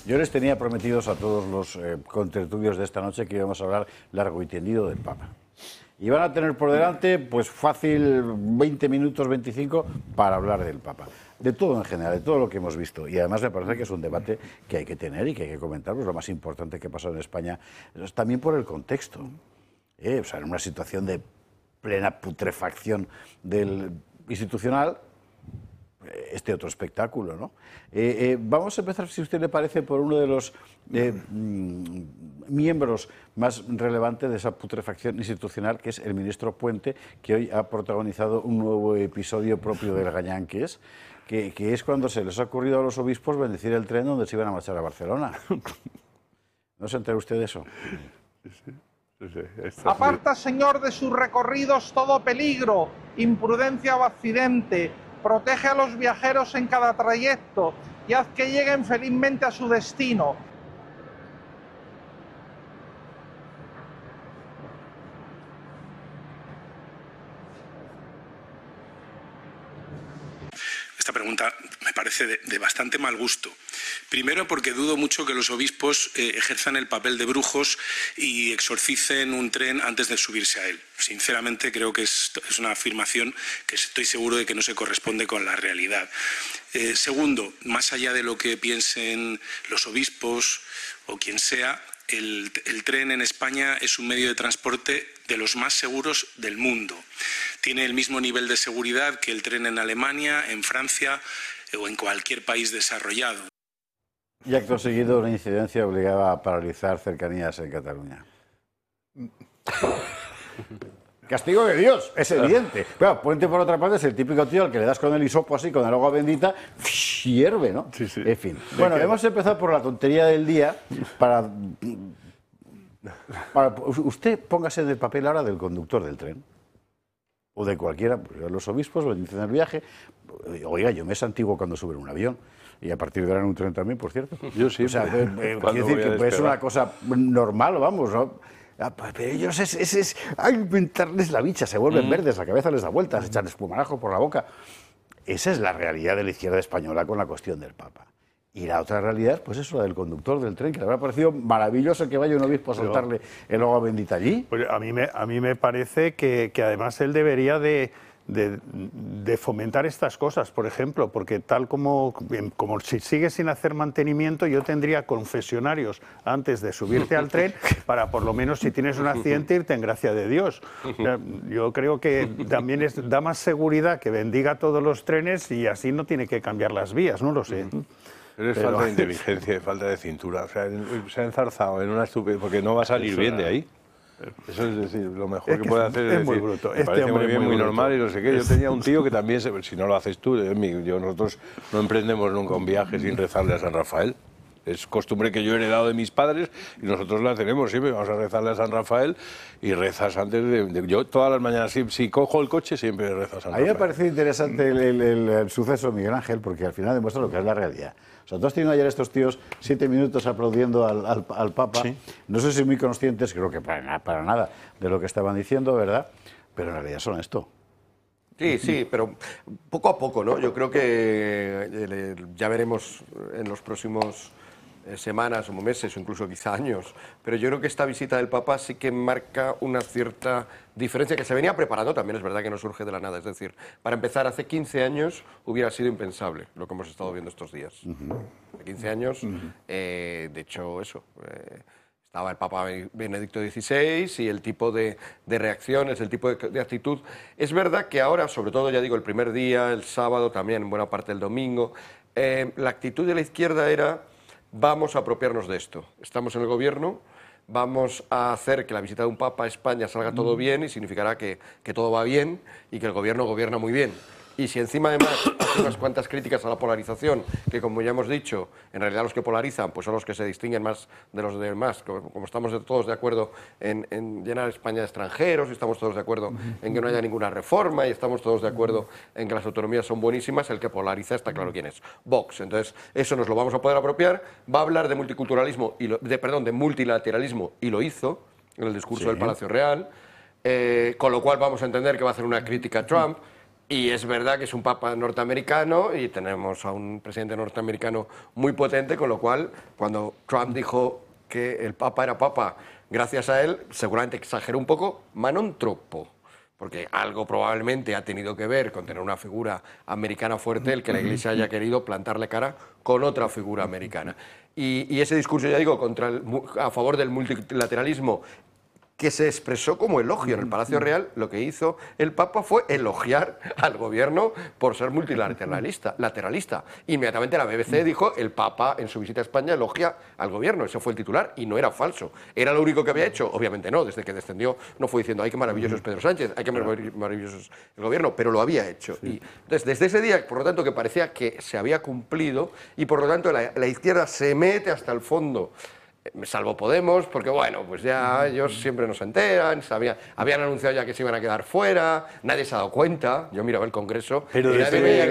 Yo les tenía prometidos a todos los contertulios de esta noche que íbamos a hablar largo y tendido del Papa. Y van a tener por delante, pues fácil, 20 minutos, 25, para hablar del Papa. De todo en general, de todo lo que hemos visto. Y además me parece que es un debate que hay que tener y que hay que comentar, pues lo más importante que pasó en España, también por el contexto. O sea, en una situación de plena putrefacción del institucional, este otro espectáculo, ¿no? Vamos a empezar, si a usted le parece, por uno de los miembros más relevantes de esa putrefacción institucional, que es el ministro Puente, que hoy ha protagonizado un nuevo episodio propio del Gañanques, que es cuando se les ha ocurrido a los obispos bendecir el tren donde se iban a marchar a Barcelona. ¿No se entera usted de eso? Aparta, Señor, de sus recorridos todo peligro, imprudencia o accidente. Protege a los viajeros en cada trayecto y haz que lleguen felizmente a su destino. Esta pregunta me parece de bastante mal gusto. Primero, porque dudo mucho que los obispos ejerzan el papel de brujos y exorcicen un tren antes de subirse a él. Sinceramente, creo que es una afirmación que estoy seguro de que no se corresponde con la realidad. Segundo, más allá de lo que piensen los obispos o quien sea, el tren en España es un medio de transporte de los más seguros del mundo. Tiene el mismo nivel de seguridad que el tren en Alemania, en Francia o en cualquier país desarrollado. Y acto seguido, una incidencia obligaba a paralizar cercanías en Cataluña. Castigo de Dios, es evidente. Pero Puente, por otra parte, es el típico tío al que le das con el hisopo así, con el agua bendita, hierve, ¿no? Sí, sí. En fin. Bueno, hemos empezado por la tontería del día para usted póngase en el papel ahora del conductor del tren. O de cualquiera, los obispos bendicen el viaje. Oiga, yo me es antiguo cuando sube en un avión. Y a partir de ahora en un tren también, por cierto. Yo sí. O sea, quiero decir que es una cosa normal, vamos, ¿no? Pero ellos es inventarles la bicha, se vuelven verdes, la cabeza les da vueltas, echan espumarajo por la boca. Esa es la realidad de la izquierda española con la cuestión del Papa. Y la otra realidad, pues eso, la del conductor del tren, que le habrá parecido maravilloso que vaya un obispo a soltarle el agua bendita allí. Pues a mí me parece que además él debería de fomentar estas cosas, por ejemplo, porque tal como si sigues sin hacer mantenimiento, yo tendría confesionarios antes de subirte al tren para por lo menos si tienes un accidente irte en gracia de Dios. Yo creo que también da más seguridad que bendiga todos los trenes y así no tiene que cambiar las vías, no lo sé. Pero es falta de inteligencia y falta de cintura. O sea, se ha enzarzado en una estupidez porque no va a salir bien de ahí. Eso es decir, lo mejor que puede hacer es decir, muy bruto. Me parece muy bien, muy normal y no sé qué. Yo tenía un tío que también, si no lo haces tú, nosotros no emprendemos nunca un viaje sin rezarle a San Rafael. Es costumbre que yo he heredado de mis padres y nosotros la tenemos siempre. Vamos a rezarle a San Rafael y rezas antes de... Yo todas las mañanas, si cojo el coche, siempre rezo a San Rafael. A mí me parece interesante el suceso, Miguel Ángel, porque al final demuestra lo que es la realidad. O sea, tú has tenido ayer estos tíos 7 minutos aplaudiendo al Papa. Sí. No sé si muy conscientes, creo que para nada, de lo que estaban diciendo, ¿verdad? Pero en realidad son esto. Sí, pero poco a poco, ¿no? Yo creo que ya veremos en los próximos semanas o meses o incluso quizá años, pero yo creo que esta visita del Papa sí que marca una cierta diferencia que se venía preparando, también es verdad que no surge de la nada, es decir, para empezar, hace 15 años hubiera sido impensable lo que hemos estado viendo estos días. Hace 15 años, de hecho, eso... Estaba el Papa Benedicto XVI y el tipo de reacciones, el tipo de actitud. Es verdad que ahora, sobre todo, ya digo, el primer día, el sábado, también buena parte del domingo, la actitud de la izquierda era vamos a apropiarnos de esto. Estamos en el gobierno, vamos a hacer que la visita de un Papa a España salga todo bien y significará que todo va bien y que el gobierno gobierna muy bien. Y si encima además hace unas cuantas críticas a la polarización, que como ya hemos dicho, en realidad los que polarizan pues son los que se distinguen más de los demás, como estamos todos de acuerdo en llenar España de extranjeros, y estamos todos de acuerdo en que no haya ninguna reforma, y estamos todos de acuerdo en que las autonomías son buenísimas, el que polariza está claro quién es, Vox. Entonces eso nos lo vamos a poder apropiar, va a hablar de multiculturalismo, de multilateralismo, y lo hizo en el discurso del Palacio Real, con lo cual vamos a entender que va a hacer una crítica a Trump. Y es verdad que es un papa norteamericano y tenemos a un presidente norteamericano muy potente, con lo cual, cuando Trump dijo que el papa era papa gracias a él, seguramente exageró un poco, ma non troppo, porque algo probablemente ha tenido que ver con tener una figura americana fuerte, el que la Iglesia haya querido plantarle cara con otra figura americana. Y ese discurso, ya digo, a favor del multilateralismo, que se expresó como elogio en el Palacio Real, lo que hizo el Papa fue elogiar al gobierno por ser multilateralista. Inmediatamente la BBC dijo, el Papa en su visita a España elogia al gobierno, ese fue el titular, y no era falso. ¿Era lo único que había hecho? Obviamente no, desde que descendió no fue diciendo, ay, qué maravilloso es Pedro Sánchez, ay, qué maravilloso es el gobierno, pero lo había hecho. Sí. Y entonces, desde ese día, por lo tanto, que parecía que se había cumplido, y por lo tanto la izquierda se mete hasta el fondo, salvo Podemos, porque bueno, pues ya ellos siempre nos enteran, habían anunciado ya que se iban a quedar fuera, nadie se ha dado cuenta, yo miraba el Congreso, pero y nadie veía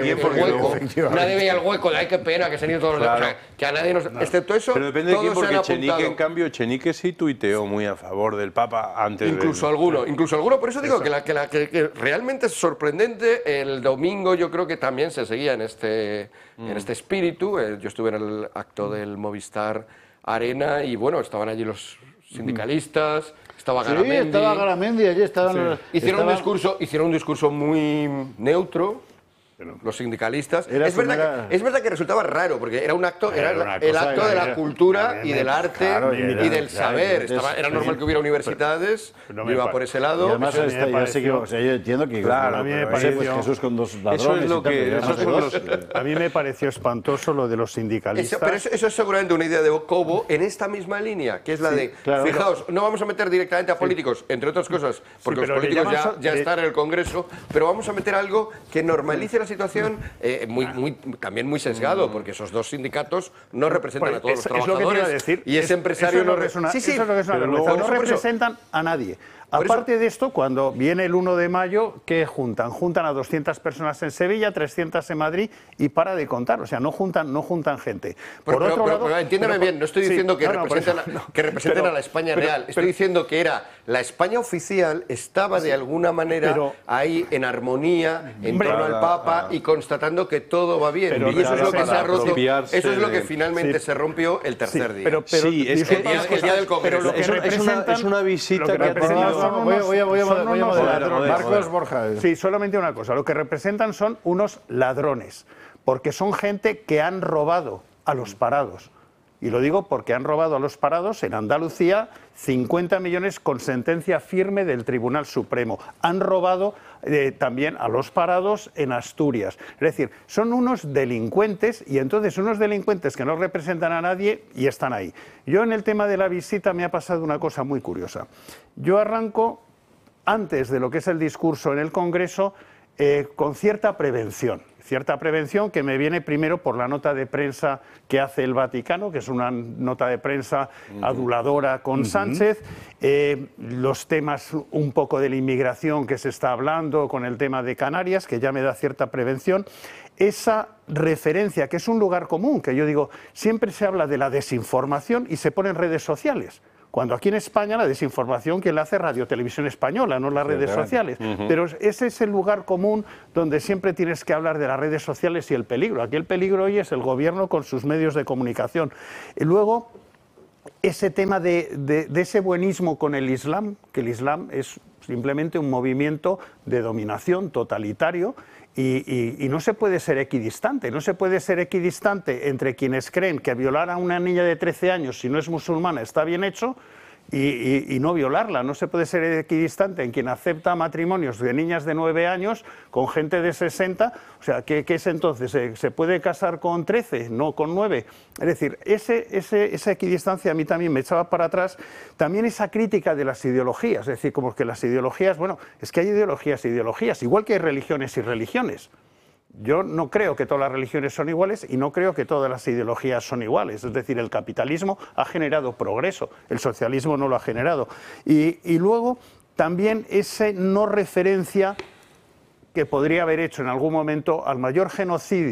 el hueco, de ay, qué pena que se han ido todos los demás, que a nadie nos... Excepto eso, pero depende de quién, porque Echenique, en cambio, Echenique sí tuiteó muy a favor del Papa antes incluso alguno, por eso digo que realmente es sorprendente. El domingo yo creo que también se seguía en este espíritu. Yo estuve en el acto del Movistar Arena y bueno, estaban allí los sindicalistas, estaba Garamendi. Sí, estaba Garamendi, allí estaban... Sí. Hicieron un discurso muy neutro, los sindicalistas. Es verdad que resultaba raro, porque era un acto, el acto de la cultura y del arte, claro, y del saber. Era normal que hubiera universidades, yo iba por ese lado. Y además, yo entiendo que a mí me pareció Jesús con dos ladrones. Eso es lo que... A mí me pareció espantoso lo de los sindicalistas. Pero eso es seguramente una idea de Cobo en esta misma línea, que es la de, fijaos, no vamos a meter directamente a políticos, entre otras cosas, porque los políticos ya están en el Congreso, pero vamos a meter algo que normalice la situación, también muy sesgado, porque esos dos sindicatos no representan a todos los trabajadores, y ese empresario no representan a nadie. Aparte de esto, cuando viene el 1 de mayo, ¿qué juntan? Juntan a 200 personas en Sevilla, 300 en Madrid y para de contar. O sea, no juntan gente. Por otro lado, entiéndeme bien, no estoy diciendo que representen a la España real. Estoy diciendo que la España oficial estaba de alguna manera ahí en armonía, en torno al Papa y constatando que todo va bien. Y eso es lo que se ha roto. Eso es lo que finalmente se rompió el tercer día. El día del Congreso. Es una visita que ha tenido... Voy a moderar. Marcos Borja. Sí, solamente una cosa. Lo que representan son unos ladrones, porque son gente que han robado a los parados. Y lo digo porque han robado a los parados en Andalucía 50 millones con sentencia firme del Tribunal Supremo. Han robado también a los parados en Asturias. Es decir, son unos delincuentes y entonces unos delincuentes que no representan a nadie y están ahí. Yo en el tema de la visita me ha pasado una cosa muy curiosa. Yo arranco, antes de lo que es el discurso en el Congreso, con cierta prevención que me viene primero por la nota de prensa que hace el Vaticano, que es una nota de prensa aduladora con Sánchez, los temas un poco de la inmigración que se está hablando con el tema de Canarias, que ya me da cierta prevención, esa referencia, que es un lugar común, que yo digo, siempre se habla de la desinformación y se pone en redes sociales. Cuando aquí en España la desinformación que la hace Radio Televisión Española, no las redes sociales. Pero ese es el lugar común donde siempre tienes que hablar de las redes sociales y el peligro. Aquí el peligro hoy es el gobierno con sus medios de comunicación. Y luego, ese tema de ese buenismo con el Islam, que el Islam es simplemente un movimiento de dominación totalitario. Y no se puede ser equidistante, entre quienes creen que violar a una niña de 13 años, si no es musulmana, está bien hecho, y no violarla. No se puede ser equidistante en quien acepta matrimonios de niñas de 9 años con gente de 60. O sea, ¿qué es entonces? ¿Se puede casar con 13, no con 9? Es decir, esa equidistancia a mí también me echaba para atrás. También esa crítica de las ideologías, es decir, como que las ideologías, bueno, es que hay ideologías e ideologías, igual que hay religiones y religiones. Yo no creo que todas las religiones son iguales y no creo que todas las ideologías son iguales. Es decir, el capitalismo ha generado progreso, el socialismo no lo ha generado. Y luego también esa no referencia que podría haber hecho en algún momento al mayor genocidio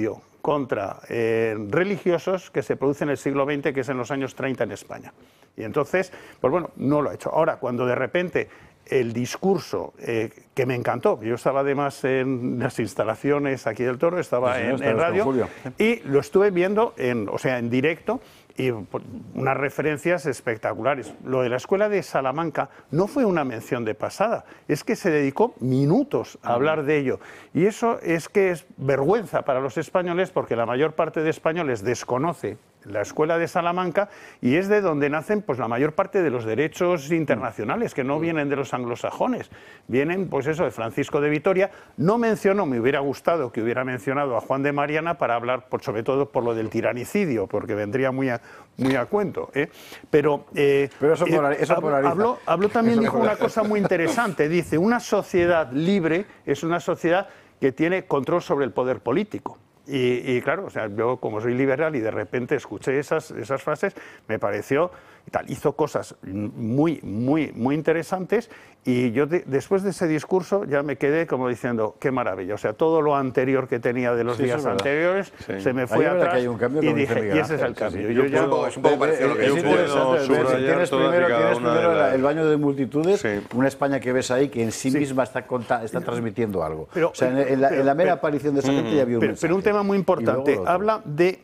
contra religiosos que se produce en el siglo XX, que es en los años 30 en España. Y entonces, pues bueno, no lo ha hecho. Ahora, cuando de repente el discurso, que me encantó, yo estaba además en las instalaciones aquí del Toro, estaba en radio, y lo estuve viendo en directo, y unas referencias espectaculares. Lo de la escuela de Salamanca no fue una mención de pasada, es que se dedicó minutos a hablar de ello. Y eso es que es vergüenza para los españoles, porque la mayor parte de españoles desconoce la escuela de Salamanca y es de donde nacen pues la mayor parte de los derechos internacionales, que no vienen de los anglosajones, vienen pues eso de Francisco de Vitoria. No mencionó, me hubiera gustado que hubiera mencionado a Juan de Mariana para hablar sobre todo por lo del tiranicidio, porque vendría muy a cuento, ¿eh? Pero eso polariza. habló también, dijo una cosa muy interesante, dice, una sociedad libre es una sociedad que tiene control sobre el poder político. Y claro, o sea, yo como soy liberal y de repente escuché esas frases, me pareció tal, hizo cosas muy interesantes, y yo después de ese discurso ya me quedé como diciendo, qué maravilla, o sea, todo lo anterior que tenía de los días anteriores se me fue atrás y dije, y ese es el cambio. Es un poco parecido a lo que yo puedo subrayar. Tienes primero el baño de multitudes, una España que ves ahí que en sí misma está transmitiendo algo. Pero, o sea, en la mera aparición de esa gente ya había un mensaje. Pero un tema muy importante, habla de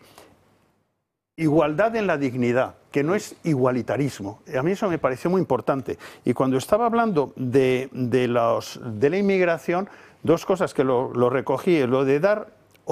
igualdad en la dignidad, que no es igualitarismo. A mí eso me pareció muy importante. Y cuando estaba hablando de la inmigración, dos cosas que lo recogí, lo de dar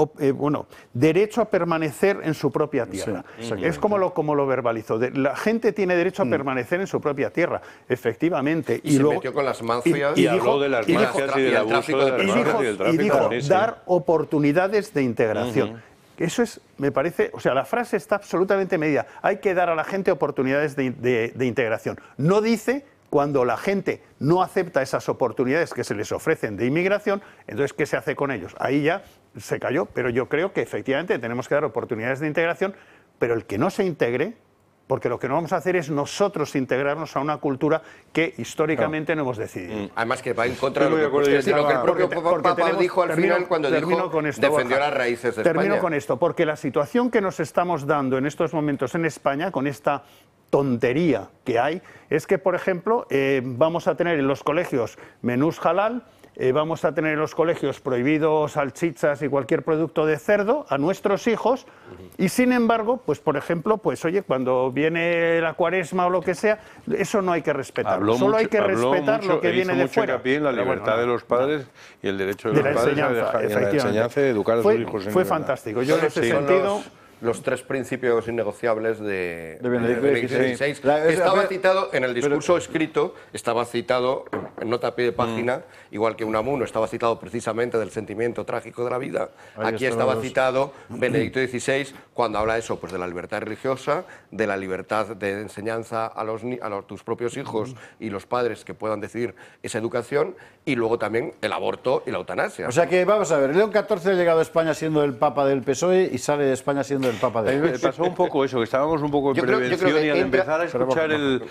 derecho a permanecer en su propia tierra. Sí, es como lo verbalizó. La gente tiene derecho a permanecer en su propia tierra, efectivamente. Y se luego metió con las mafias. Y habló de las mafias y del abuso de las mafias y del tráfico. Y dijo, dar oportunidades de integración. Eso es, me parece, o sea, la frase está absolutamente medida. Hay que dar a la gente oportunidades de integración. No dice cuando la gente no acepta esas oportunidades que se les ofrecen de inmigración, entonces, ¿qué se hace con ellos? Ahí ya se cayó, pero yo creo que efectivamente tenemos que dar oportunidades de integración, pero el que no se integre, porque lo que no vamos a hacer es nosotros integrarnos a una cultura que históricamente no hemos decidido. Además que va en contra de lo que el propio Papa dijo al final cuando defendió las raíces de España. Termino con esto, porque la situación que nos estamos dando en estos momentos en España, con esta tontería que hay, es que, por ejemplo, vamos a tener en los colegios menús halal, vamos a tener en los colegios prohibidos salchichas y cualquier producto de cerdo a nuestros hijos, y sin embargo, pues por ejemplo, pues oye, cuando viene la Cuaresma o lo que sea, eso no hay que respetarlo. Solo hay que respetar lo que viene de fuera. Hincapié en la libertad de los padres y el derecho de los padres a la enseñanza y educar a sus hijos. Fue fantástico. Yo en ese sentido... Los tres principios innegociables de Benedicto XVI, que estaba citado en el discurso escrito, estaba citado en nota a pie de página, igual que Unamuno estaba citado precisamente del sentimiento trágico de la vida. Aquí estaba citado Benedicto XVI cuando habla eso, pues de la libertad religiosa, de la libertad de enseñanza a tus propios hijos y los padres que puedan decidir esa educación, y luego también el aborto y la eutanasia. O sea que vamos a ver, León XIV ha llegado a España siendo el Papa del PSOE y sale de España siendo el Papa de... A mí me pasó un poco eso, que estábamos un poco en prevención y al empezar a escuchar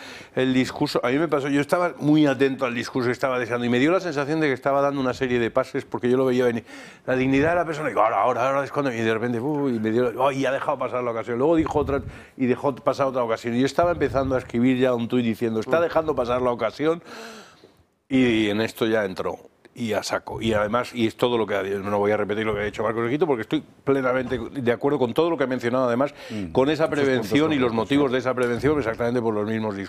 el discurso, a mí me pasó, yo estaba muy atento al discurso que estaba deseando y me dio la sensación de que estaba dando una serie de pases porque yo lo veía venir. La dignidad de la persona, y digo, ahora es cuando... Y de repente, y ha dejado pasar la ocasión. Luego dijo otra y dejó pasar otra ocasión. Y yo estaba empezando a escribir ya un tuit diciendo, está dejando pasar la ocasión, y en esto ya entró. Y a saco. Y además, y es todo lo que no voy a repetir lo que ha dicho Marcos Riquito, porque estoy plenamente de acuerdo con todo lo que ha mencionado, además, con esa prevención y los motivos de esa prevención, exactamente por los mismos discursos.